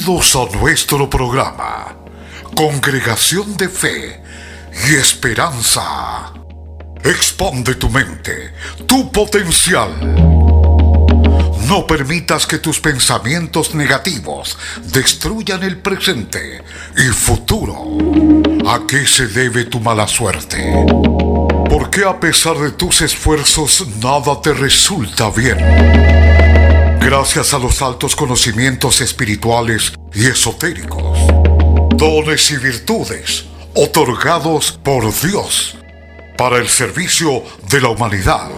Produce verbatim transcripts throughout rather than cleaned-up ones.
Bienvenidos a nuestro programa, Congregación de Fe y Esperanza. Expande tu mente, tu potencial. No permitas que tus pensamientos negativos destruyan el presente y futuro. ¿A qué se debe tu mala suerte? ¿Por qué a pesar de tus esfuerzos nada te resulta bien? Gracias a los altos conocimientos espirituales y esotéricos, dones y virtudes otorgados por Dios para el servicio de la humanidad,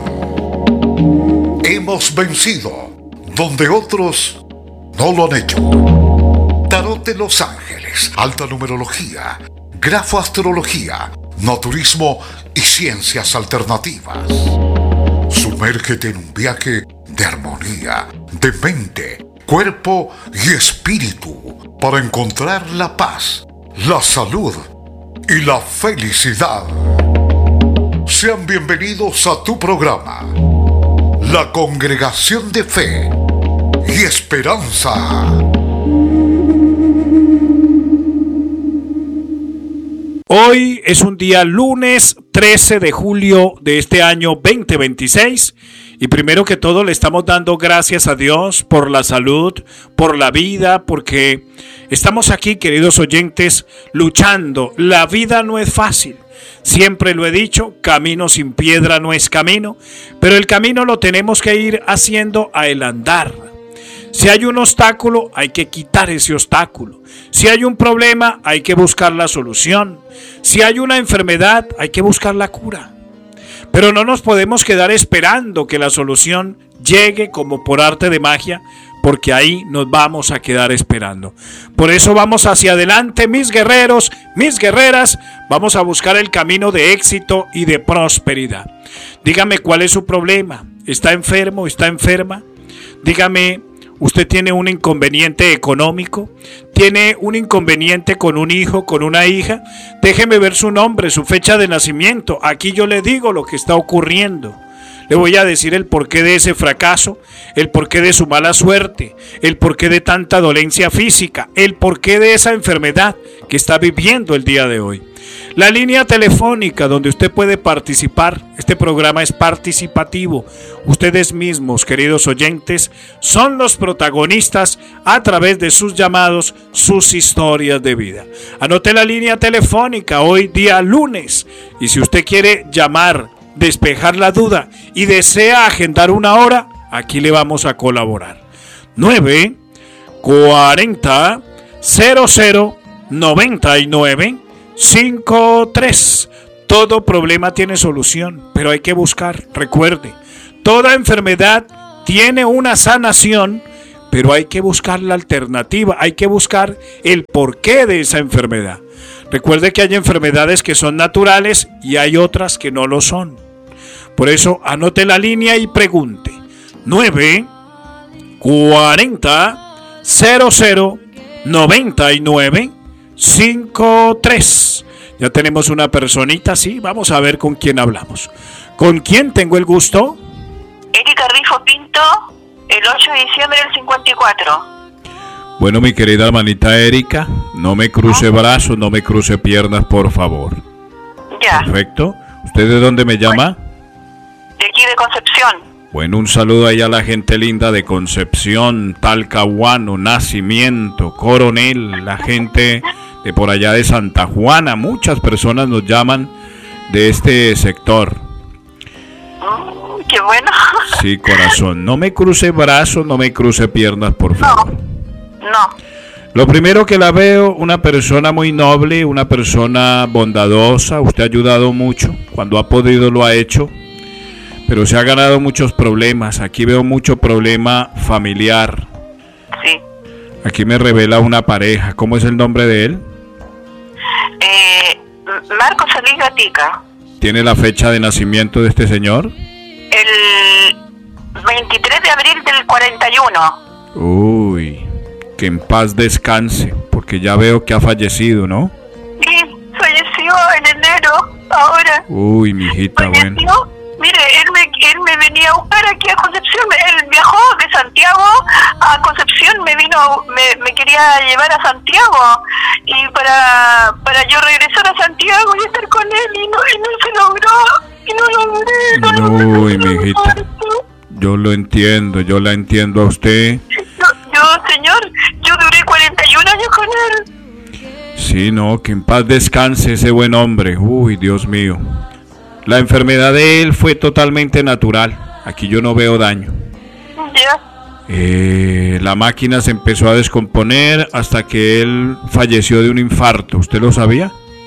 hemos vencido donde otros no lo han hecho. Tarot de los Ángeles, alta numerología, grafoastrología, naturismo y ciencias alternativas. Sumérgete en un viaje de armonía, de mente, cuerpo y espíritu para encontrar la paz, la salud y la felicidad. Sean bienvenidos a tu programa, la Congregación de Fe y Esperanza. Hoy es un día lunes trece de julio de este año veinte veintiséis y primero que todo le estamos dando gracias a Dios por la salud, por la vida, porque estamos aquí, queridos oyentes, luchando. La vida no es fácil. Siempre lo he dicho, camino sin piedra no es camino, pero el camino lo tenemos que ir haciendo a el andar. Si hay un obstáculo, hay que quitar ese obstáculo. Si hay un problema, hay que buscar la solución. Si hay una enfermedad, hay que buscar la cura. Pero no nos podemos quedar esperando que la solución llegue como por arte de magia, porque ahí nos vamos a quedar esperando. Por eso vamos hacia adelante, mis guerreros, mis guerreras. Vamos a buscar el camino de éxito y de prosperidad. Dígame cuál es su problema. ¿Está enfermo? ¿Está enferma? Dígame, ¿usted tiene un inconveniente económico? ¿Tiene un inconveniente con un hijo, con una hija? Déjeme ver su nombre, su fecha de nacimiento. Aquí yo le digo lo que está ocurriendo. Le voy a decir el porqué de ese fracaso, el porqué de su mala suerte, el porqué de tanta dolencia física, el porqué de esa enfermedad que está viviendo el día de hoy. La línea telefónica donde usted puede participar, este programa es participativo. Ustedes mismos, queridos oyentes, son los protagonistas a través de sus llamados, sus historias de vida. Anote la línea telefónica hoy día lunes y si usted quiere llamar, despejar la duda y desea agendar una hora, aquí le vamos a colaborar. nueve cuarenta cero cero noventa y nueve cincuenta y tres. Todo problema tiene solución, pero hay que buscar. Recuerde, toda enfermedad tiene una sanación, pero hay que buscar la alternativa, hay que buscar el porqué de esa enfermedad. Recuerde que hay enfermedades que son naturales y hay otras que no lo son. Por eso anote la línea y pregunte. nueve cuarenta cero cero noventa y nueve cincuenta y tres. Ya tenemos una personita, sí, vamos a ver con quién hablamos. ¿Con quién tengo el gusto? Erika Rifo Pinto, el ocho de diciembre del cincuenta y cuatro. Bueno, mi querida hermanita Erika, no me cruce brazos, no me cruce piernas, por favor. Ya. Perfecto. ¿Usted de dónde me llama? De aquí de Concepción. Bueno, un saludo ahí a la gente linda de Concepción, Talcahuano, Nacimiento, Coronel, la gente de por allá de Santa Juana. Muchas personas nos llaman de este sector. Mm, qué bueno. Sí, corazón. No me cruce brazos, no me cruce piernas, por favor. No, no. Lo primero que la veo, una persona muy noble, una persona bondadosa. Usted ha ayudado mucho, cuando ha podido lo ha hecho, pero se ha ganado muchos problemas. Aquí veo mucho problema familiar. Sí. Aquí me revela una pareja. ¿Cómo es el nombre de él? Eh, Marco Solís Gatica. ¿Tiene la fecha de nacimiento de este señor? El veintitrés de abril del cuarenta y uno. Uy, que en paz descanse, porque ya veo que ha fallecido, ¿no? Sí, falleció en enero, ahora. Uy, mijita, bueno. Mire, él me, él me venía a buscar aquí a Concepción, él viajó de Santiago a Concepción, me vino, me, me quería quería llevar a Santiago y para para yo regresar a Santiago y estar con él y no, y no se logró y no logré. No Uy, logré, mijita, yo lo entiendo, yo la entiendo a usted. Yo, yo, señor, yo duré cuarenta y un años con él. Sí, no, que en paz descanse ese buen hombre. Uy, Dios mío. La enfermedad de él fue totalmente natural. Aquí yo no veo daño. Ya. Eh, la máquina se empezó a descomponer hasta que él falleció de un infarto. ¿Usted lo sabía?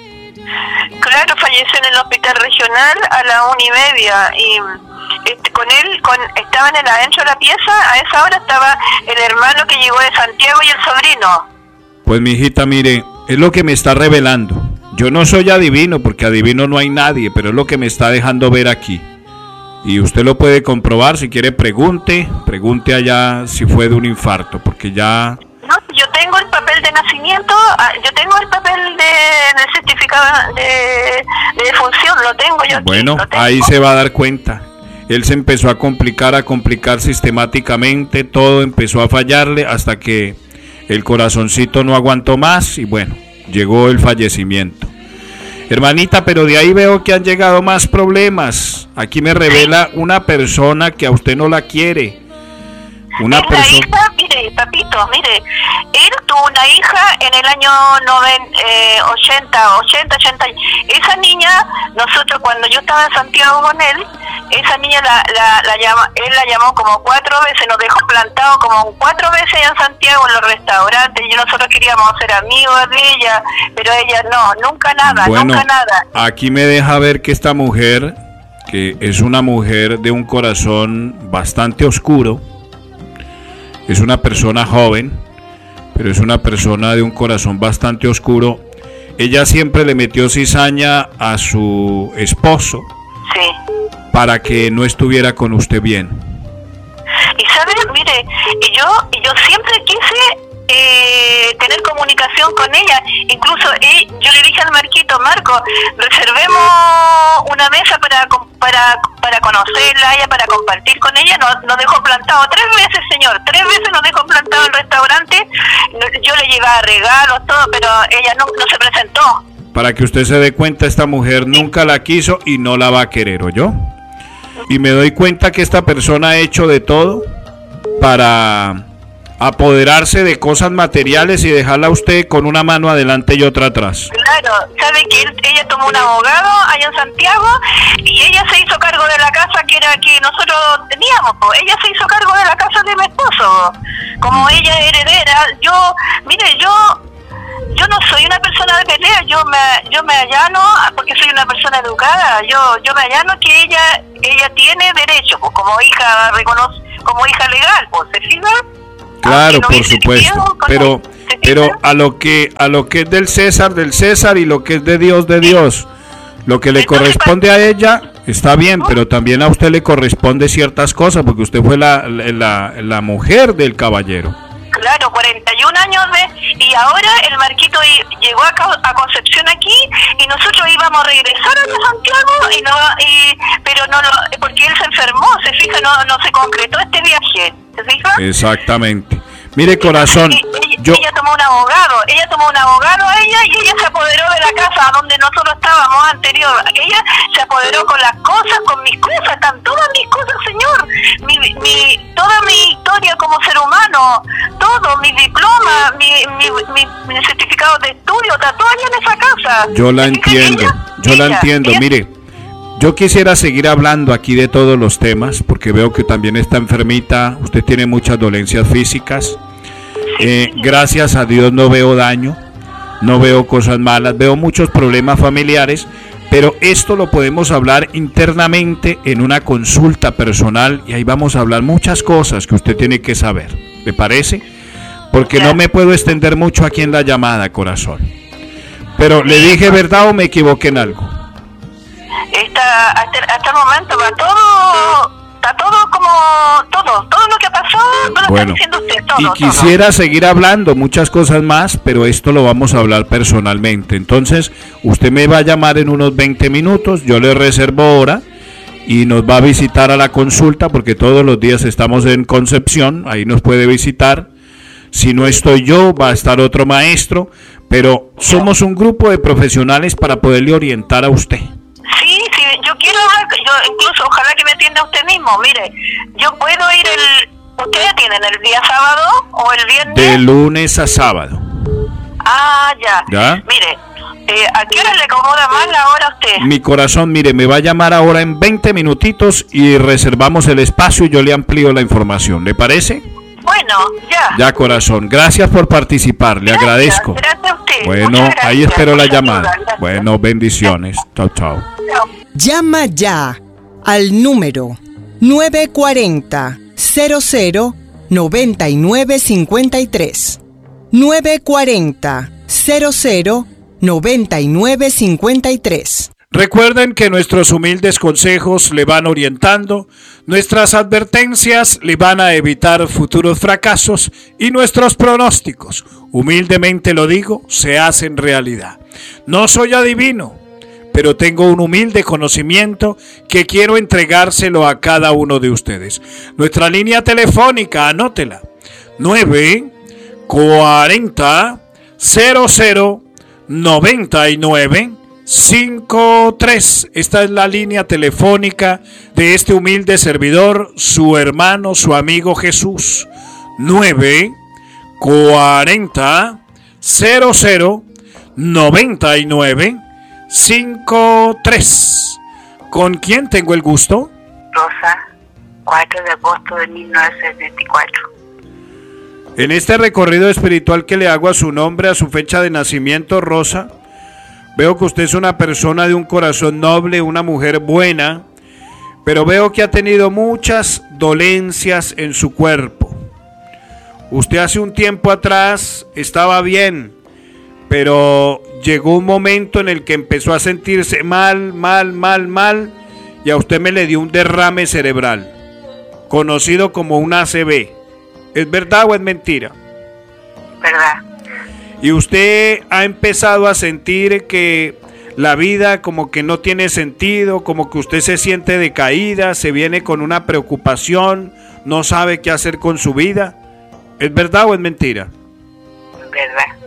Claro, falleció en el hospital regional a la una y media y este, con él, con estaban en adentro de la pieza. A esa hora estaba el hermano que llegó de Santiago y el sobrino. Pues mi hijita, mire, es lo que me está revelando. Yo no soy adivino, porque adivino no hay nadie, pero es lo que me está dejando ver aquí. Y usted lo puede comprobar, si quiere pregunte, pregunte allá si fue de un infarto, porque ya... No, yo tengo el papel de nacimiento, yo tengo el papel de, de certificado de, de defunción, lo tengo yo aquí, Bueno, lo tengo. ahí se va a dar cuenta. Él se empezó a complicar, a complicar sistemáticamente, todo empezó a fallarle hasta que el corazoncito no aguantó más y bueno, llegó el fallecimiento. Hermanita, pero de ahí veo que han llegado más problemas. Aquí me revela una persona que a usted no la quiere. Una es persona... la hija, mire, papito, mire, él tuvo una hija en el año noventa, eh, ochenta, ochenta, ochenta. Esa niña, nosotros cuando yo estaba en Santiago con él, esa niña la, la, la llama, él la llamó como cuatro veces, nos dejó plantado como cuatro veces en Santiago en los restaurantes, y nosotros queríamos ser amigos de ella, pero ella no, nunca nada, bueno, nunca nada. Aquí me deja ver que esta mujer, que es una mujer de un corazón bastante oscuro, es una persona joven, pero es una persona de un corazón bastante oscuro. Ella siempre le metió cizaña a su esposo, Sí. para que no estuviera con usted bien. Y sabes, mire, y yo, y yo siempre quise eh, tener comunicación con ella. Incluso eh, yo le dije al Marquito, Marco, reservemos una mesa para para para conocerla, ella, para compartir con ella. Nos, nos dejó plantado tres veces, señor, tres veces nos dejó plantado en el restaurante. Yo le llevaba regalos, todo, pero ella no, no se presentó. Para que usted se dé cuenta, esta mujer nunca la quiso y no la va a querer, ¿oyó? Y me doy cuenta que esta persona ha hecho de todo para apoderarse de cosas materiales y dejarla a usted con una mano adelante y otra atrás. Claro, sabe que él, ella tomó un abogado allá en Santiago y ella se hizo cargo de la casa que era que nosotros teníamos, po. Ella se hizo cargo de la casa de mi esposo, como ella heredera. Yo, mire, yo yo no soy una persona de pelea, yo me yo me allano porque soy una persona educada, yo yo me allano que ella ella tiene derecho, pues, como hija reconoce, como hija legal, pues, ¿se fija? Claro, no por hubiese supuesto, querido, pero ¿se pero fija? a lo que a lo que es del César del César y lo que es de Dios de Dios, lo que le Entonces, corresponde a ella está bien, pero también a usted le corresponde ciertas cosas porque usted fue la la, la mujer del caballero. Claro, cuarenta y un años de... Y ahora el Marquito i- llegó a, Ca- a Concepción aquí y nosotros íbamos a regresar a Santiago, y no y pero no lo, porque él se enfermó, se fija, no no se concretó este viaje, ¿se fija? Exactamente. Mire, corazón, Y- ella, yo ella tomó un abogado, ella tomó un abogado a ella y ella se apoderó de la casa donde nosotros estábamos anterior. Ella se apoderó con las cosas, con mis cosas, están todas mis cosas, señor. Mi, mi, toda mi historia como ser humano, todo, mi diploma, mi, mi, mi, mi certificado de estudio, está todo allá en esa casa. yo la ¿Se fija? entiendo, Ella- yo la ella- entiendo. ella- Mire, yo quisiera seguir hablando aquí de todos los temas porque veo que también está enfermita, usted tiene muchas dolencias físicas. Eh, gracias a Dios no veo daño, no veo cosas malas, veo muchos problemas familiares, pero esto lo podemos hablar internamente en una consulta personal y ahí vamos a hablar muchas cosas que usted tiene que saber. ¿Le parece? Porque no me puedo extender mucho aquí en la llamada, corazón. Pero le dije verdad o me equivoqué en algo. Está, hasta, hasta el momento va todo, está todo como, todo, todo lo que pasó, no lo Bueno, está diciendo usted, todo, y todo. quisiera seguir hablando muchas cosas más, pero esto lo vamos a hablar personalmente. Entonces, usted me va a llamar en unos veinte minutos, yo le reservo hora y nos va a visitar a la consulta porque todos los días estamos en Concepción, ahí nos puede visitar. Si no estoy yo, va a estar otro maestro, pero somos un grupo de profesionales para poderle orientar a usted. Sí, sí, yo quiero hablar, yo incluso ojalá que me atienda usted mismo. Mire, yo puedo ir el... ¿Ustedes tienen el día sábado o el viernes? De lunes a sábado. Ah, ya. ¿Ya? Mire, eh, ¿a qué hora le acomoda más la hora a usted? Mi corazón, mire, me va a llamar ahora en veinte minutitos y reservamos el espacio y yo le amplío la información. ¿Le parece? Bueno, ya. Ya, corazón. Gracias por participar. Le Gracias, agradezco. Gracias a usted. Bueno, Muchas gracias. ahí espero la Muchas llamada. ayudas, Bueno, bendiciones. Chao, chao. Llama ya al número nueve cuatro cero, cero cero, nueve nueve cinco tres. nueve cuatro cero, cero cero, nueve nueve cinco tres. Recuerden que nuestros humildes consejos le van orientando, nuestras advertencias le van a evitar futuros fracasos y nuestros pronósticos, humildemente lo digo, se hacen realidad. No soy adivino, pero tengo un humilde conocimiento que quiero entregárselo a cada uno de ustedes. Nuestra línea telefónica, anótela, nueve cuarenta, cero cero, noventa y nueve cinco tres. Esta es la línea telefónica de este humilde servidor, su hermano, su amigo Jesús. nueve cuarenta, cero cero, noventa y nueve cinco tres. ¿Con quién tengo el gusto? Rosa, cuatro de agosto de mil novecientos setenta y cuatro. En este recorrido espiritual que le hago a su nombre, a su fecha de nacimiento, Rosa, veo que usted es una persona de un corazón noble, una mujer buena, pero veo que ha tenido muchas dolencias en su cuerpo. Usted hace un tiempo atrás estaba bien, pero llegó un momento en el que empezó a sentirse mal, mal, mal, mal, y a usted me le dio un derrame cerebral, conocido como un A C V. ¿Es verdad o es mentira? ¿Verdad? Y usted ha empezado a sentir que la vida como que no tiene sentido, como que usted se siente decaída, se viene con una preocupación, no sabe qué hacer con su vida. ¿Es verdad o es mentira? ¿Verdad?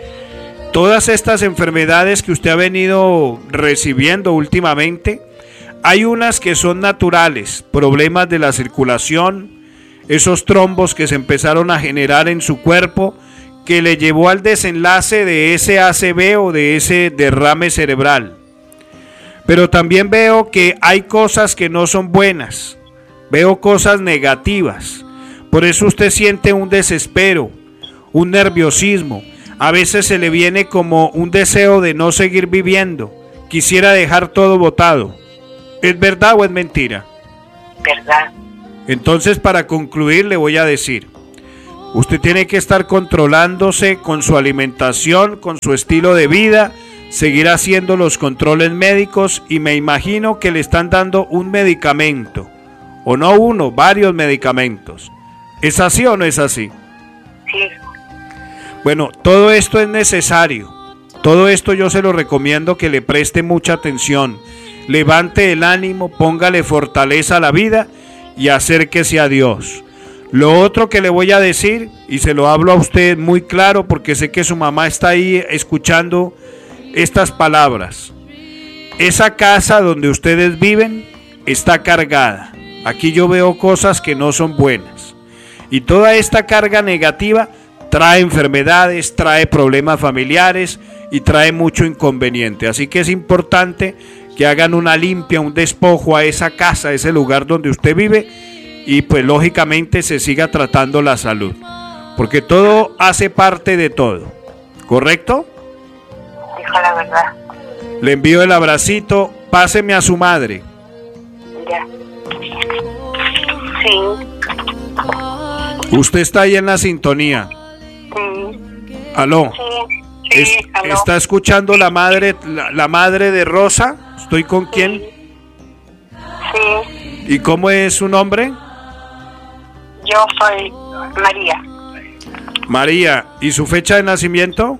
Todas estas enfermedades que usted ha venido recibiendo últimamente, hay unas que son naturales, problemas de la circulación, esos trombos que se empezaron a generar en su cuerpo, que le llevó al desenlace de ese A C V o de ese derrame cerebral. Pero también veo que hay cosas que no son buenas, veo cosas negativas. Por eso usted siente un desespero, un nerviosismo. A veces se le viene como un deseo de no seguir viviendo. Quisiera dejar todo botado. ¿Es verdad o es mentira? ¿Verdad? Entonces, para concluir, le voy a decir, usted tiene que estar controlándose con su alimentación, con su estilo de vida, seguir haciendo los controles médicos y me imagino que le están dando un medicamento, o no uno, varios medicamentos. ¿Es así o no es así? Sí. Bueno, todo esto es necesario. Todo esto yo se lo recomiendo que le preste mucha atención. Levante el ánimo, póngale fortaleza a la vida y acérquese a Dios. Lo otro que le voy a decir, y se lo hablo a usted muy claro porque sé que su mamá está ahí escuchando estas palabras. Esa casa donde ustedes viven está cargada. Aquí yo veo cosas que no son buenas. Y toda esta carga negativa trae enfermedades, trae problemas familiares y trae mucho inconveniente. Así que es importante que hagan una limpia, un despojo a esa casa, a ese lugar donde usted vive y pues lógicamente se siga tratando la salud. Porque todo hace parte de todo. ¿Correcto? Dijo la verdad. Le envío el abracito. Páseme a su madre. Ya. Sí. Usted está ahí en la sintonía. Sí. Aló. Sí. Sí. Es- aló. ¿Está escuchando la madre, la, la madre de Rosa? ¿Estoy con quién? Sí. ¿Y cómo es su nombre? Yo soy María. María. ¿Y su fecha de nacimiento?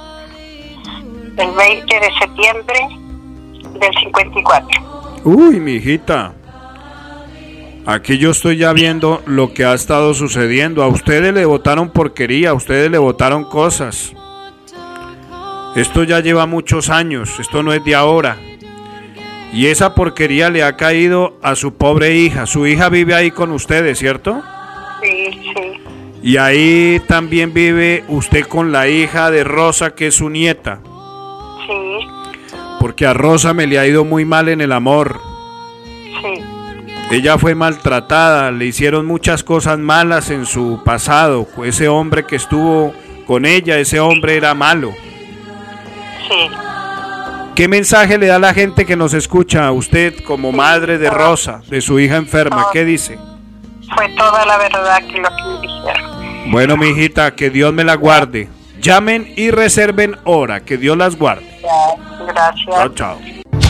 El veinte de septiembre del cincuenta y cuatro. Uy, mi hijita. Aquí yo estoy ya viendo lo que ha estado sucediendo. A ustedes le votaron porquería, a ustedes le votaron cosas. Esto ya lleva muchos años, esto no es de ahora. Y esa porquería le ha caído a su pobre hija. Su hija vive ahí con ustedes, ¿cierto? Sí, sí. Y ahí también vive usted con la hija de Rosa, que es su nieta. Sí. Porque a Rosa me le ha ido muy mal en el amor. Sí. Ella fue maltratada, le hicieron muchas cosas malas en su pasado. Ese hombre que estuvo con ella, ese hombre era malo. Sí. ¿Qué mensaje le da a la gente que nos escucha a usted como madre de Rosa, de su hija enferma? ¿Qué dice? Fue toda la verdad que lo que me dijeron. Bueno, mi hijita, que Dios me la guarde. Llamen y reserven hora, que Dios las guarde. Gracias. Chao, chao.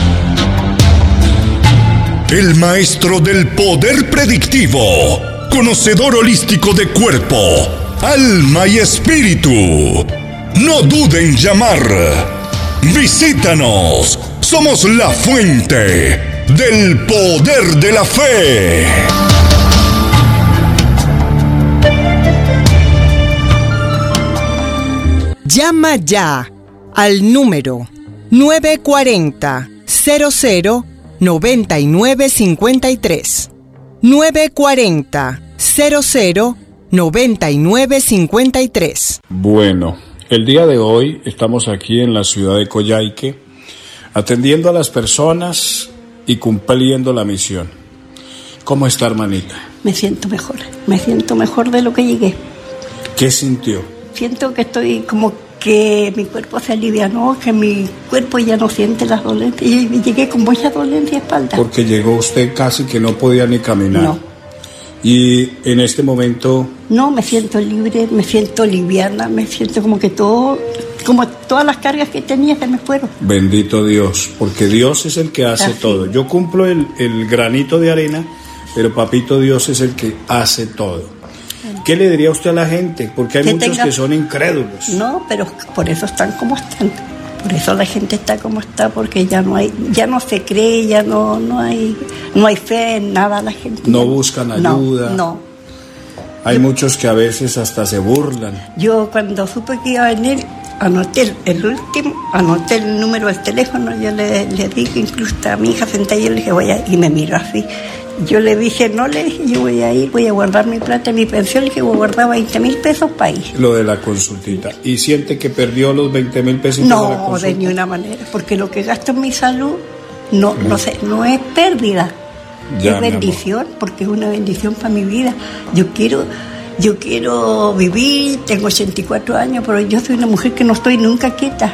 El maestro del poder predictivo, conocedor holístico de cuerpo, alma y espíritu. No duden en llamar. Visítanos. Somos la fuente del poder de la fe. Llama ya al número nueve cuatro cero, cero cero, nueve nueve cinco tres. nueve cuatro cero, cero cero, nueve nueve cinco tres. Bueno, el día de hoy estamos aquí en la ciudad de Coyhaique atendiendo a las personas y cumpliendo la misión. ¿Cómo está, hermanita? Me siento mejor, me siento mejor de lo que llegué. ¿Qué sintió? Siento que estoy como que mi cuerpo se alivianó, que mi cuerpo ya no siente las dolencias. Yo llegué con mucha dolencia de espalda. Porque llegó usted casi que no podía ni caminar. No. Y en este momento... No, me siento libre, me siento liviana, me siento como que todo, como todas las cargas que tenía se me fueron. Bendito Dios, porque Dios es el que hace Así. todo. Yo cumplo el, el granito de arena, pero papito Dios es el que hace todo. ¿Qué le diría usted a la gente? Porque hay Que muchos tenga... que son incrédulos. No, pero por eso están como están. Por eso la gente está como está, porque ya no hay, ya no se cree, ya no, no hay, no hay fe en nada la gente. No buscan ayuda. No, no. Hay yo, muchos que a veces hasta se burlan. Yo cuando supe que iba a venir, anoté el último, anoté el número del teléfono, yo le, le dije, incluso a mi hija sentada, yo le dije, voy a ir, y me miró así. Yo le dije, no, le dije, yo voy a ir, voy a guardar mi plata, mi pensión, le dije, voy a guardar veinte mil pesos para ir. Lo de la consultita. ¿Y siente que perdió los veinte mil pesos no, de la consulta? de ninguna manera, porque lo que gasto en mi salud no, mm. no, sé, no es pérdida, ya, es bendición, porque es una bendición para mi vida. Yo quiero, yo quiero vivir, tengo ochenta y cuatro años, pero yo soy una mujer que no estoy nunca quieta.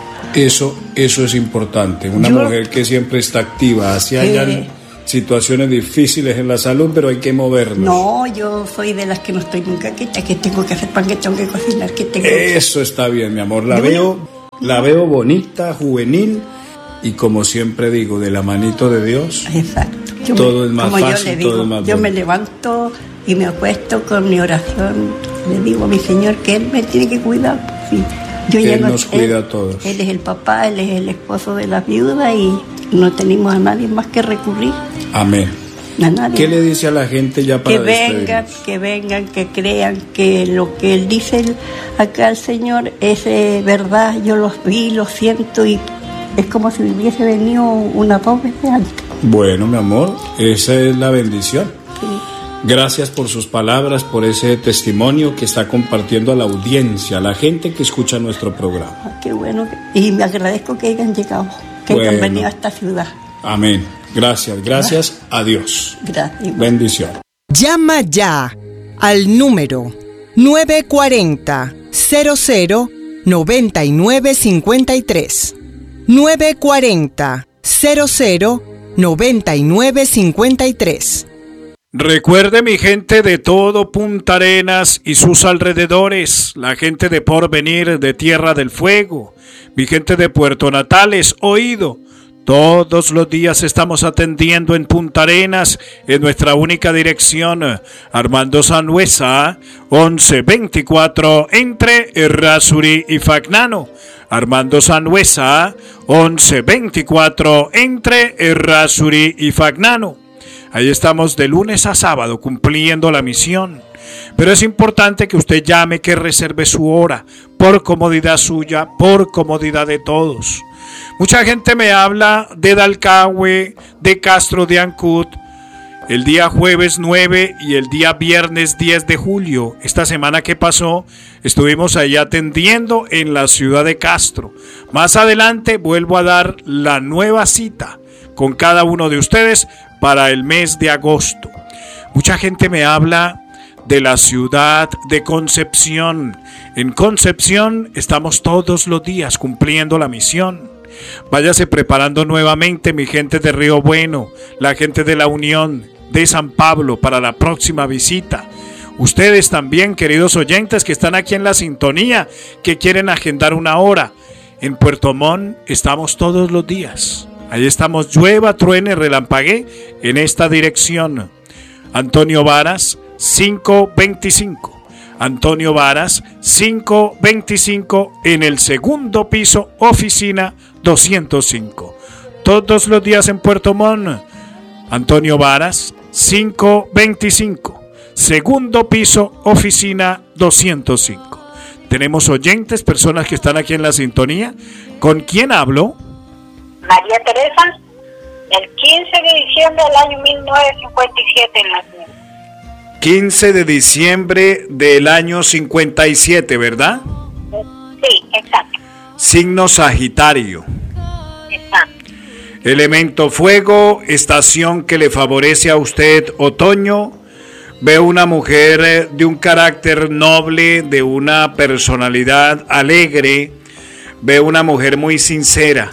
Eso, eso es importante, una yo, mujer que siempre está activa, hacia allá. Eh, situaciones difíciles en la salud, pero hay que movernos. No, yo soy de las que no estoy nunca quieta, que tengo que hacer pan, que tengo que cocinar, que tengo que... Eso está bien, mi amor. La veo, la veo bonita, juvenil, y como siempre digo, de la manito de Dios. Exacto. Yo todo me, es más fácil, yo le digo, todo es más Yo bueno. me levanto y me acuesto con mi oración. Le digo a mi Señor que Él me tiene que cuidar. Sí. Yo él ya no, nos cuida él, a todos. Él es el papá, Él es el esposo de la viuda y no tenemos a nadie más que recurrir. Amén. A nadie. ¿Qué le dice a la gente ya para que vengan, que vengan, que crean que lo que él dice acá el Señor es eh, verdad? Yo los vi, los siento y es como si hubiese venido una dos veces antes. Bueno, mi amor, esa es la bendición. Sí. Gracias por sus palabras, por ese testimonio que está compartiendo a la audiencia, a la gente que escucha nuestro programa. Ah, qué bueno. Y me agradezco que hayan llegado, que bueno. hayan venido a esta ciudad. Amén. Gracias, gracias a Dios. Gracias. Bendición. Llama ya al número nueve cuatro cero, cero cero, nueve nueve cinco tres. nueve cuatro cero, cero cero, nueve nueve cinco tres. Recuerde, mi gente de todo Punta Arenas y sus alrededores, la gente de Porvenir, de Tierra del Fuego, mi gente de Puerto Natales, oído. Todos los días estamos atendiendo en Punta Arenas, en nuestra única dirección, Armando Sanhueza, once veinticuatro, entre Errázuri y Fagnano. Armando Sanhueza, once veinticuatro, entre Errázuri y Fagnano. Ahí estamos de lunes a sábado cumpliendo la misión. Pero es importante que usted llame, que reserve su hora, por comodidad suya, por comodidad de todos. Mucha gente me habla de Dalcahue, de Castro de Ancud, el día jueves nueve y el día viernes diez de julio. Esta semana que pasó estuvimos ahí atendiendo en la ciudad de Castro. Más adelante vuelvo a dar la nueva cita con cada uno de ustedes para el mes de agosto. Mucha gente me habla de la ciudad de Concepción. En Concepción estamos todos los días cumpliendo la misión. Váyase preparando nuevamente, mi gente de Río Bueno, la gente de La Unión, de San Pablo, para la próxima visita. Ustedes también, queridos oyentes que están aquí en la sintonía, que quieren agendar una hora. En Puerto Montt estamos todos los días. Ahí estamos, llueva, truene, relampaguee, en esta dirección. Antonio Varas, quinientos veinticinco. Antonio Varas, quinientos veinticinco, en el segundo piso, oficina doscientos cinco. Todos los días en Puerto Montt. Antonio Varas, quinientos veinticinco, segundo piso, oficina doscientos cinco. Tenemos oyentes, personas que están aquí en la sintonía. ¿Con quién hablo? María Teresa, el quince de diciembre del año mil novecientos cincuenta y siete en la ciudad. quince de diciembre del año cincuenta y siete, ¿verdad? Sí, exacto. Signo Sagitario. Exacto. Elemento fuego, estación que le favorece a usted, otoño. Veo una mujer de un carácter noble, de una personalidad alegre. Veo una mujer muy sincera.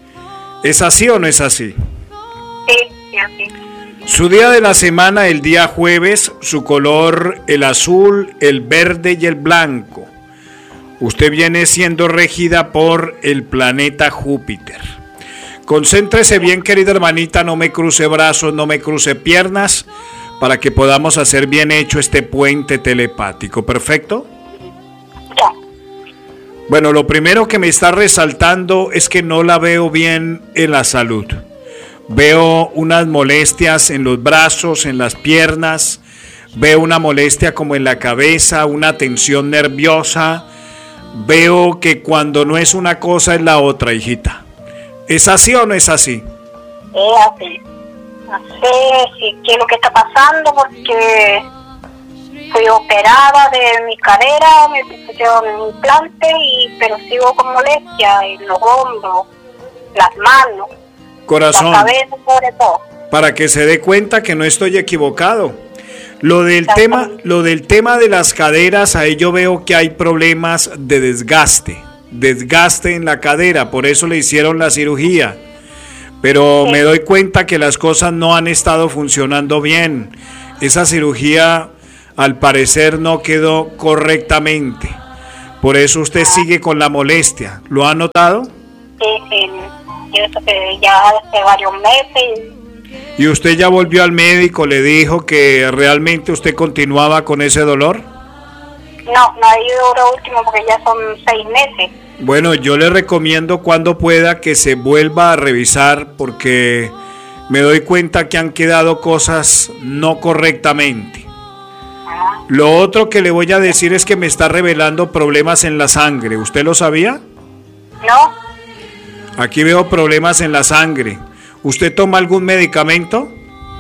¿Es así o no es así? Sí, sí, así. Su día de la semana, el día jueves, su color, el azul, el verde y el blanco. Usted viene siendo regida por el planeta Júpiter. Concéntrese bien, querida hermanita, no me cruce brazos, no me cruce piernas, para que podamos hacer bien hecho este puente telepático. ¿Perfecto? Ya. Bueno, lo primero que me está resaltando es que no la veo bien en la salud. Veo unas molestias en los brazos, en las piernas. Veo una molestia como en la cabeza, una tensión nerviosa. Veo que cuando no es una cosa es la otra, hijita. ¿Es así o no es así? Es así. No sé si qué es lo que está pasando porque fui operada de mi cadera, me pusieron un implante, y, pero sigo con molestia en los hombros, las manos, Corazón, la cabeza sobre todo. para que se dé cuenta que no estoy equivocado. Lo del tema, lo del tema de las caderas, ahí yo veo que hay problemas de desgaste, desgaste en la cadera, por eso le hicieron la cirugía. Pero sí, me doy cuenta que las cosas no han estado funcionando bien. Esa cirugía, al parecer, no quedó correctamente. Por eso usted sigue con la molestia. ¿Lo ha notado? Sí, sí. Yo eso que ya hace varios meses. ¿Y usted ya volvió al médico? ¿Le dijo que realmente usted continuaba con ese dolor? No, no ha ido ahora último porque ya son seis meses. Bueno, yo le recomiendo cuando pueda que se vuelva a revisar, porque me doy cuenta que han quedado cosas no correctamente. Lo otro que le voy a decir es que me está revelando problemas en la sangre. ¿Usted lo sabía? No. Aquí veo problemas en la sangre. ¿Usted toma algún medicamento?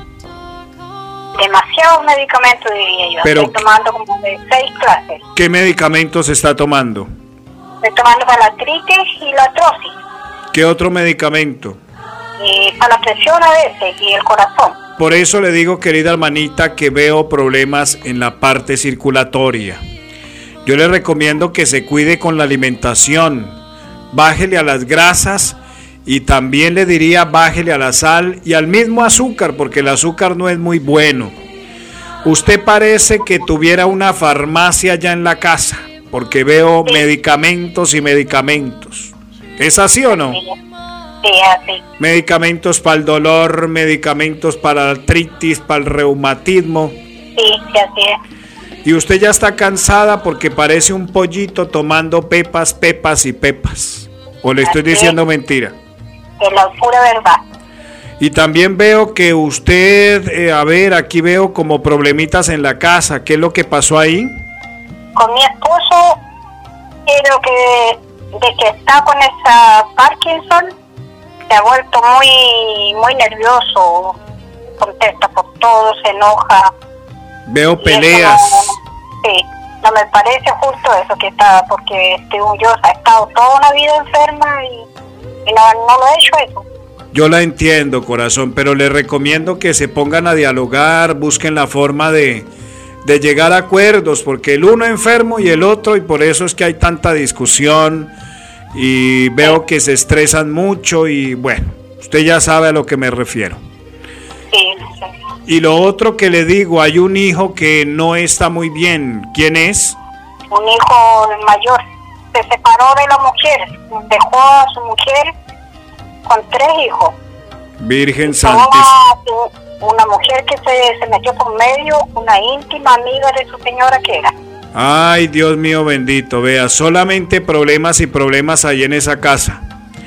Demasiados medicamentos, diría yo. Pero, estoy tomando como de seis clases. ¿Qué medicamentos está tomando? Estoy tomando para la artritis y la artrosis. ¿Qué otro medicamento? Y para la presión a veces y el corazón. Por eso le digo, querida hermanita, que veo problemas en la parte circulatoria. Yo le recomiendo que se cuide con la alimentación. Bájele a las grasas y también le diría bájele a la sal y al mismo azúcar, porque el azúcar no es muy bueno. Usted parece que tuviera una farmacia ya en la casa, porque veo sí, medicamentos y medicamentos. ¿Es así o no? Sí, sí, así. Medicamentos para el dolor, medicamentos para la artritis, para el reumatismo. Sí, sí, así es. Y usted ya está cansada porque parece un pollito tomando pepas, pepas y pepas. ¿O le estoy diciendo mentira? Es la pura verdad. Y también veo que usted, eh, a ver, aquí veo como problemitas en la casa. ¿Qué es lo que pasó ahí? Con mi esposo, creo que de que está con esa Parkinson, se ha vuelto muy, muy nervioso, contesta por todo, se enoja. Veo peleas. No, sí, no me parece justo eso que está, porque este, yo he estado toda una vida enferma y, y no, no lo he hecho eso. Yo la entiendo, corazón, pero le recomiendo que se pongan a dialogar, busquen la forma de, de llegar a acuerdos, porque el uno enfermo y el otro, y por eso es que hay tanta discusión, y veo que se estresan mucho, y bueno, usted ya sabe a lo que me refiero. Sí, sí. Y lo otro que le digo, hay un hijo que no está muy bien. ¿Quién es? Un hijo mayor, se separó de la mujer, dejó a su mujer con tres hijos. Virgen Santísima. Santísima. Una mujer que se, se metió por medio, una íntima amiga de su señora que era. Ay, Dios mío bendito, vea, solamente problemas y problemas ahí en esa casa.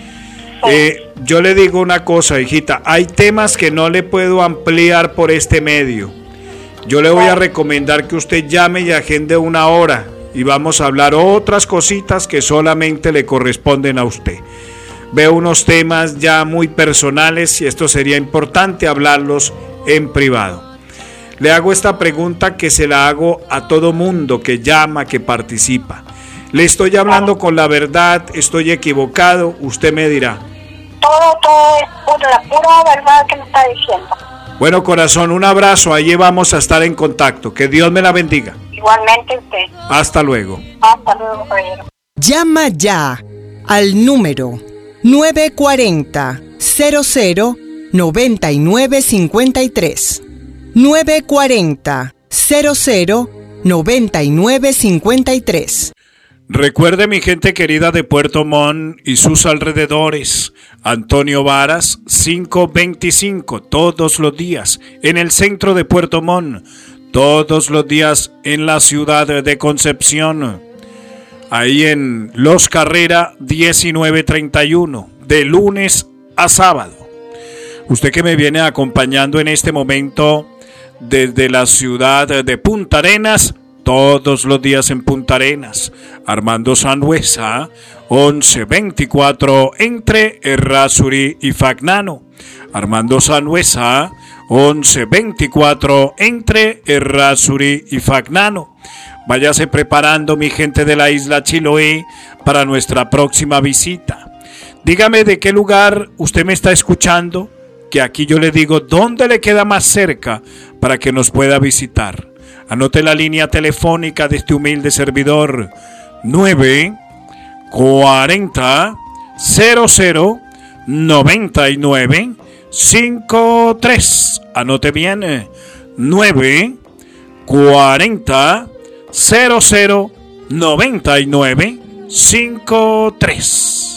Sí. Eh, yo le digo una cosa, hijita, hay temas que no le puedo ampliar por este medio. Yo le voy a recomendar que usted llame y agende una hora y vamos a hablar otras cositas que solamente le corresponden a usted. Veo unos temas ya muy personales y esto sería importante hablarlos en privado. Le hago esta pregunta que se la hago a todo mundo que llama, que participa. ¿Le estoy hablando con la verdad? ¿Estoy equivocado? Usted me dirá. Todo, todo es pura, la pura verdad que me está diciendo. Bueno, corazón, un abrazo. Ahí vamos a estar en contacto. Que Dios me la bendiga. Igualmente usted. Hasta luego. Hasta luego, caballero. Llama ya al número nueve cuatro cero cero cero nueve nueve cinco tres. nueve cuatro cero cero nueve nueve cinco tres. Recuerde, mi gente querida de Puerto Montt y sus alrededores, Antonio Varas, quinientos veinticinco, todos los días en el centro de Puerto Montt, todos los días en la ciudad de Concepción, ahí en Los Carrera diecinueve treinta y uno, de lunes a sábado. Usted que me viene acompañando en este momento desde la ciudad de Punta Arenas, todos los días en Punta Arenas, Armando Sangüesa, once veinticuatro entre Errázuri y Fagnano. Armando Sangüesa, once veinticuatro entre Errázuri y Fagnano. Váyase preparando, mi gente de la isla Chiloé, para nuestra próxima visita. Dígame de qué lugar usted me está escuchando, que aquí yo le digo dónde le queda más cerca para que nos pueda visitar. Anote la línea telefónica de este humilde servidor, nueve cuarenta cero cero noventa y nueve cincuenta y tres. Anote bien, nueve cuarenta cero cero noventa y nueve cincuenta y tres.